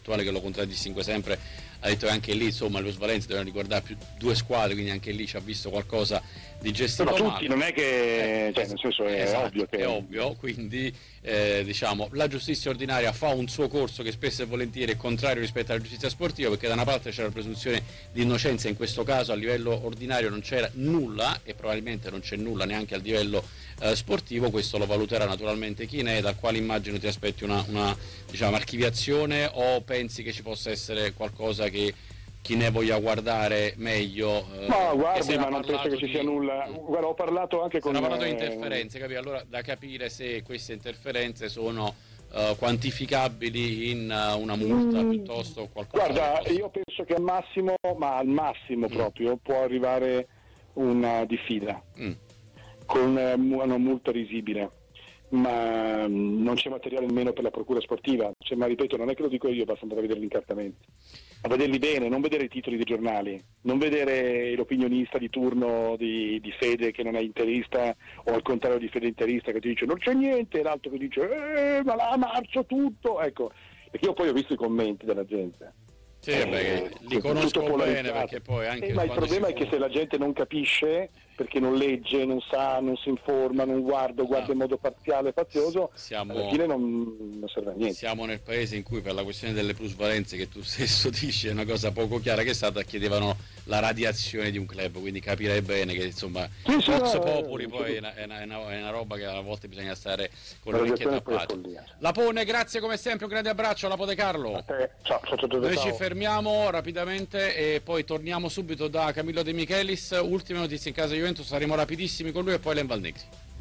Bertuale, che lo contraddistingue sempre, ha detto che anche lì insomma le plusvalenze devono riguardare più due squadre, quindi anche lì ci ha visto qualcosa di gestito ma tutti, male. non è che cioè, nel senso è esatto, ovvio che è ovvio, quindi diciamo la giustizia ordinaria fa un suo corso che spesso e volentieri è contrario rispetto alla giustizia sportiva, perché da una parte c'è la presunzione di innocenza, in questo caso a livello ordinario non c'era nulla e probabilmente non c'è nulla neanche a livello sportivo. Questo lo valuterà naturalmente chi ne è. Dal quale immagino ti aspetti una diciamo archiviazione, o pensi che ci possa essere qualcosa che chi ne voglia guardare meglio? No, guardi, ma non penso che ci sia nulla. Guarda, ho parlato anche con... Si era parlato di interferenze, capito? Allora da capire se queste interferenze sono quantificabili in una multa piuttosto qualcosa. Guarda, io penso che al massimo proprio può arrivare una diffida con una multa risibile, ma non c'è materiale nemmeno per la procura sportiva, cioè, ma ripeto, non è che lo dico io, basta andare a vedere gli incartamenti, a vederli bene, non vedere i titoli dei giornali, non vedere l'opinionista di turno di Fede che non è interista, o al contrario di Fede interista che ti dice non c'è niente, e l'altro che dice ma là marcio tutto, ecco, perché io poi ho visto i commenti della gente. Sì, li conosco bene, perché poi anche ma il problema è che se la gente non capisce, perché non legge, non sa, non si informa, non guarda in modo parziale e fazioso, alla fine non serve a niente. Siamo nel paese in cui per la questione delle plusvalenze, che tu stesso dici è una cosa poco chiara che è stata, chiedevano la radiazione di un club, quindi capirei bene che insomma Vox Populi poi è una roba che a volte bisogna stare con l'orecchio tappato. Lapone, grazie come sempre, un grande abbraccio, Lapo De Carlo. Ciao. Noi ci fermiamo rapidamente e poi torniamo subito da Camillo De Michelis. Ultime notizie in casa Juventus, saremo rapidissimi con lui, e poi Len Valnegri.